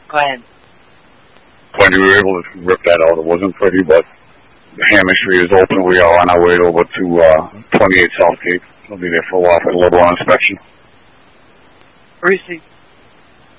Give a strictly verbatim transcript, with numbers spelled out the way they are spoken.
Go ahead. When we were able to rip that out, it wasn't pretty, but the Hammond Street is open. We are on our way over to uh, twenty-eight Southgate. We'll be there for a while for the liberal inspection. Brucey.